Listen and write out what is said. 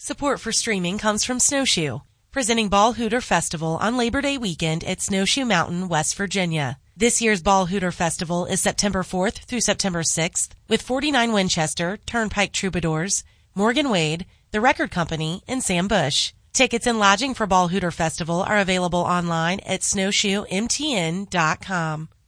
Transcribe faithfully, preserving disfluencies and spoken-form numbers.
Support for streaming comes from Snowshoe, presenting Ball Hooter Festival on Labor Day weekend at Snowshoe Mountain, West Virginia. This year's Ball Hooter Festival is September fourth through September sixth with forty-nine Winchester, Turnpike Troubadours, Morgan Wade, The Record Company, and Sam Bush. Tickets and lodging for Ball Hooter Festival are available online at snowshoe m t n dot com.